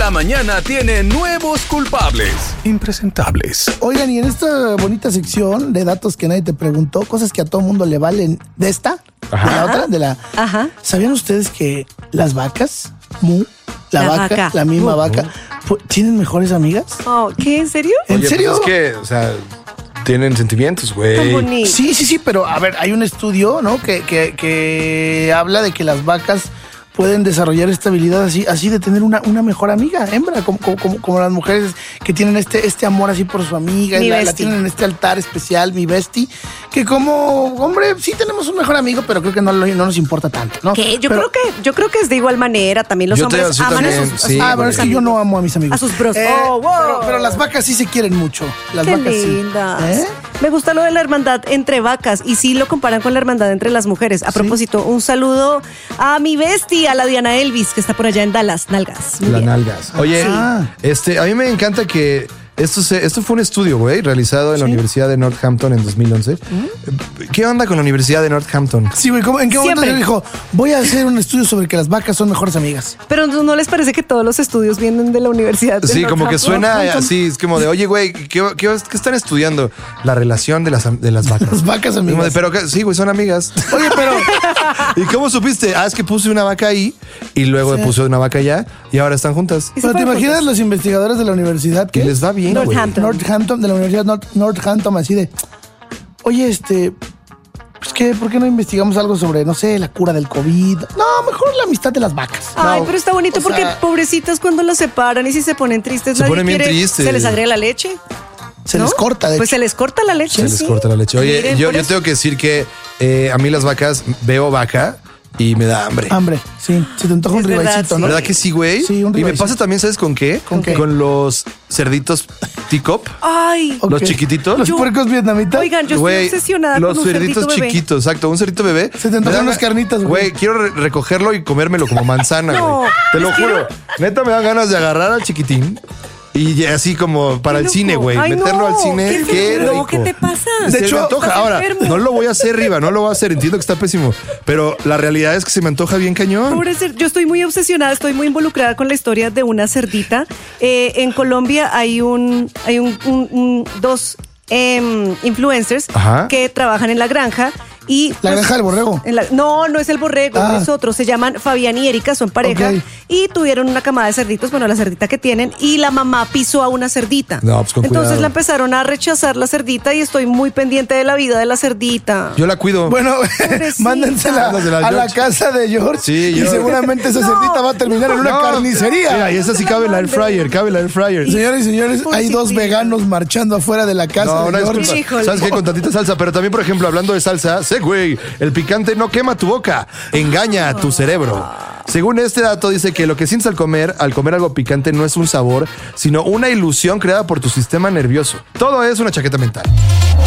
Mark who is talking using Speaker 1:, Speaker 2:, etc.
Speaker 1: La mañana tiene nuevos culpables impresentables.
Speaker 2: Oigan, y en esta bonita sección de datos que nadie te preguntó, cosas que a todo mundo le valen de esta,
Speaker 3: Ajá.
Speaker 2: de la otra, de la...
Speaker 4: Ajá.
Speaker 2: ¿Sabían ustedes que las vacas, la vaca, la misma
Speaker 4: Mu.
Speaker 2: vaca, tienen mejores amigas?
Speaker 4: Oh, ¿qué? ¿En serio?
Speaker 2: ¿En
Speaker 3: Oye,
Speaker 2: serio?
Speaker 3: Pues es que, o sea, tienen sentimientos,
Speaker 4: Tan
Speaker 3: güey.
Speaker 4: bonito.
Speaker 2: Sí, pero a ver, hay un estudio, ¿no? Que habla de que las vacas pueden desarrollar esta habilidad así de tener una mejor amiga, hembra, como las mujeres que tienen este amor así por su amiga,
Speaker 4: Mi
Speaker 2: y la
Speaker 4: bestie.
Speaker 2: tienen en este altar especial, mi bestie, que como hombre sí tenemos un mejor amigo, pero creo que no nos importa tanto, ¿no?
Speaker 4: ¿Qué? Yo
Speaker 2: Pero-
Speaker 4: creo que es de igual manera. También los
Speaker 3: Yo
Speaker 4: hombres
Speaker 3: sí
Speaker 4: aman
Speaker 3: también,
Speaker 4: a sus,
Speaker 3: sí,
Speaker 2: pero es que yo no amo a mis amigos.
Speaker 4: A sus bros. Oh, wow.
Speaker 2: pero las vacas sí se quieren mucho. Las
Speaker 4: Qué
Speaker 2: vacas
Speaker 4: lindas.
Speaker 2: sí. ¿Eh?
Speaker 4: Me gusta lo de la hermandad entre vacas y sí lo comparan con la hermandad entre las mujeres. A propósito, un saludo a mi bestia, a la Diana Elvis, que está por allá en Dallas, Nalgas. Muy
Speaker 3: Las
Speaker 4: bien.
Speaker 3: nalgas. Oye, a mí me encanta que esto fue un estudio, güey, realizado en la Universidad de Northampton en 2011. ¿Qué onda con la Universidad de Northampton?
Speaker 2: Sí, güey, ¿en qué momento
Speaker 4: Siempre.
Speaker 2: le dijo, voy a hacer un estudio sobre que las vacas son mejores amigas?
Speaker 4: Pero ¿no les parece que todos los estudios vienen de la universidad? de
Speaker 3: Sí, como que
Speaker 4: Northampton?
Speaker 3: suena así, es como de, oye, güey, ¿qué están estudiando? La relación de las vacas.
Speaker 2: Las vacas amigas.
Speaker 3: Como de, pero sí, güey, son amigas.
Speaker 2: Oye, pero
Speaker 3: ¿Y cómo supiste? Es que puse una vaca ahí y luego puse una vaca allá y ahora están juntas.
Speaker 4: ¿Y se
Speaker 2: ¿pero te
Speaker 4: fueron
Speaker 2: imaginas
Speaker 4: juntos?
Speaker 2: los investigadores de la universidad
Speaker 3: Que les va bien, güey.
Speaker 4: Northampton.
Speaker 2: De la Universidad Northampton, así de, oye, pues ¿por qué no investigamos algo sobre, no sé, la cura del COVID? No, mejor la amistad de las vacas.
Speaker 4: Ay,
Speaker 2: No,
Speaker 4: pero está bonito
Speaker 2: o
Speaker 4: porque
Speaker 2: sea,
Speaker 4: pobrecitas cuando las separan y si se ponen tristes,
Speaker 3: Se
Speaker 4: nadie
Speaker 3: ponen bien
Speaker 4: quiere-
Speaker 3: tristes.
Speaker 4: Se les agrega la leche.
Speaker 2: se
Speaker 4: ¿no?
Speaker 2: les corta, de
Speaker 4: Pues
Speaker 2: hecho.
Speaker 4: se les corta la leche.
Speaker 3: Se les
Speaker 4: sí.
Speaker 3: corta la leche. Oye,
Speaker 4: Miren,
Speaker 3: yo
Speaker 4: por eso-
Speaker 3: tengo que decir que a mí las vacas, veo vaca y me da hambre.
Speaker 2: Hambre, sí. Se te antoja un
Speaker 4: Es verdad,
Speaker 2: ribaicito,
Speaker 4: sí.
Speaker 2: ¿no?
Speaker 3: ¿Verdad que sí, güey?
Speaker 2: Sí, un
Speaker 3: Y me
Speaker 2: ribaicito.
Speaker 3: pasa también, ¿sabes con qué?
Speaker 2: ¿Con qué?
Speaker 3: Con los cerditos T-Cop.
Speaker 4: Ay,
Speaker 2: Ok.
Speaker 3: Los chiquititos.
Speaker 2: Los puercos vietnamitas.
Speaker 4: oigan, yo
Speaker 3: Güey,
Speaker 4: estoy obsesionada
Speaker 3: los
Speaker 4: con un
Speaker 3: cerditos
Speaker 4: cerdito bebé.
Speaker 3: chiquitos, exacto, un cerdito bebé.
Speaker 2: Se te antojan
Speaker 3: Me dan
Speaker 2: unas carnitas, güey.
Speaker 3: Güey, quiero recogerlo y comérmelo como manzana,
Speaker 4: No,
Speaker 3: güey. Te lo
Speaker 4: es
Speaker 3: juro. Neta me dan ganas de agarrar al chiquitín y así como para
Speaker 4: Qué
Speaker 3: el
Speaker 4: loco.
Speaker 3: cine, güey.
Speaker 4: Ay,
Speaker 3: Meterlo
Speaker 4: no,
Speaker 3: al cine.
Speaker 4: qué
Speaker 3: Qué
Speaker 4: feo,
Speaker 3: rico.
Speaker 4: ¿qué te pasa?
Speaker 3: Se
Speaker 2: De
Speaker 3: me
Speaker 2: hecho,
Speaker 3: antoja.
Speaker 4: estás
Speaker 3: Ahora,
Speaker 4: enfermo.
Speaker 3: no lo voy a hacer arriba, no lo voy a hacer. Entiendo que está pésimo. Pero la realidad es que se me antoja bien cañón.
Speaker 4: Yo estoy muy obsesionada, estoy muy involucrada con la historia de una cerdita. En Colombia hay dos influencers
Speaker 3: Ajá.
Speaker 4: que trabajan en la granja. Y
Speaker 2: La granja del borrego.
Speaker 4: no es el borrego,
Speaker 2: Ah.
Speaker 4: es otro. Se llaman Fabián y Erika, son pareja.
Speaker 2: Ok.
Speaker 4: Y tuvieron una camada de cerditos, bueno, la cerdita que tienen. Y la mamá pisó a una cerdita.
Speaker 3: No, pues con
Speaker 4: Entonces
Speaker 3: cuidado.
Speaker 4: la empezaron a rechazar la cerdita y estoy muy pendiente de la vida de la cerdita.
Speaker 3: Yo la cuido.
Speaker 2: Bueno,
Speaker 4: Pobrecita.
Speaker 2: mándensela
Speaker 3: Mándasela
Speaker 2: a la
Speaker 3: George.
Speaker 2: casa de George.
Speaker 3: Sí,
Speaker 2: y
Speaker 3: George.
Speaker 2: seguramente esa cerdita va a terminar en una
Speaker 3: No.
Speaker 2: carnicería.
Speaker 3: Mira, y esa sí cabe en la air fryer, cabe en la air fryer.
Speaker 2: Señores y señores,
Speaker 4: Por
Speaker 2: hay
Speaker 4: si
Speaker 2: dos
Speaker 4: quieren.
Speaker 2: veganos marchando afuera de la casa
Speaker 3: No,
Speaker 2: de
Speaker 3: una
Speaker 2: George.
Speaker 3: disculpa.
Speaker 4: Híjole.
Speaker 3: ¿Sabes qué? Con tantita salsa. Pero también, por ejemplo, hablando de salsa, sé, güey, el picante no quema tu boca, engaña a tu cerebro. Según este dato, dice que lo que sientes al comer algo picante no es un sabor, sino una ilusión creada por tu sistema nervioso. Todo es una chaqueta mental.